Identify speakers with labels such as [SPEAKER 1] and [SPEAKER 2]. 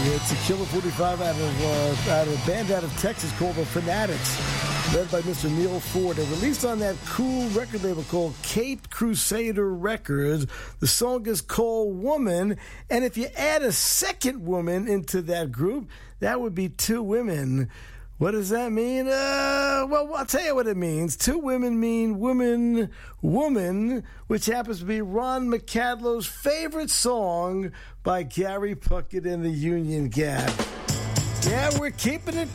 [SPEAKER 1] It's a Killer 45 out of a band out of Texas called the Fanatics, led by Mr. Neil Ford. They released on that cool record label called Cape Crusader Records. The song is called Woman, and if you add a second woman into that group, that would be two women. What does that mean? Well, I'll tell you what it means. Two women mean woman, which happens to be Ron McCadlow's favorite song by Gary Puckett and the Union Gap. Yeah, we're keeping it